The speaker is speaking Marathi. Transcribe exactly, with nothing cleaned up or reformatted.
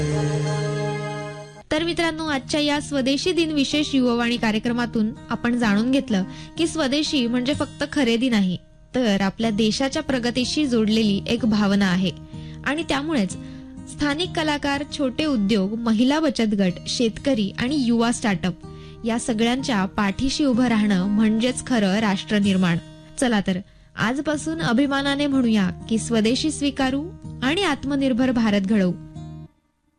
तर मित्रांनो, आजच्या या स्वदेशी दिन विशेष युववाणी कार्यक्रमातून आपण जाणून घेतलं की स्वदेशी म्हणजे फक्त खरेदी नाही, तर आपल्या देशाच्या प्रगतीशी जोडलेली एक भावना आहे. आणि त्यामुळेच स्थानिक कलाकार, छोटे उद्योग, महिला बचत गट, शेतकरी आणि युवा स्टार्टअप या सगळ्यांच्या पाठीशी उभं राहणं म्हणजेच खरं राष्ट्र निर्माण. चला तर आजपासून अभिमानाने म्हणूया की स्वदेशी स्वीकारू आणि आत्मनिर्भर भारत घडवू.